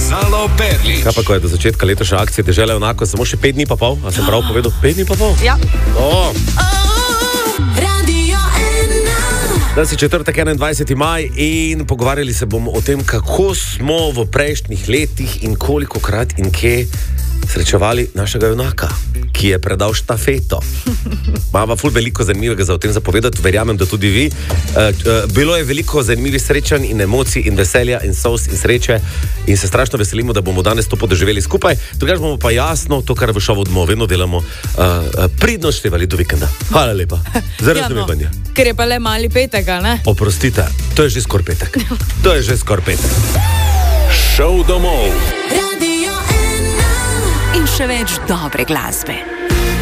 Zalo Perlič. Kaj pa, ko je do začetka letošnje akcije Dežela Junakov samo še 5 dni pa pol? A sem prav povedal? 5 dni pa pol? Ja. Danes je četrtek, 21. maj in pogovarjali se bomo o tem, kako smo v prejšnjih letih in kolikokrat in kje srečevali našega junaka, ki je predal štafeto. Mava ful veliko zanimivega za o tem zapovedati, verjamem, da tudi vi. Bilo je veliko zanimivih srečanj in emocij in veselja in solz in sreče in se strašno veselimo, da bomo danes to podoživeli skupaj. Drugače bomo pa jasno, to, kar v šovu Dmo vedno delamo, pridno števali do vikenda. Hvala lepa za razumevanje. Ker je pa le mali petek, a ne? Oprostite, to je že skor petek. To je že skor petek. Šov domov. In še več dobre glasbe.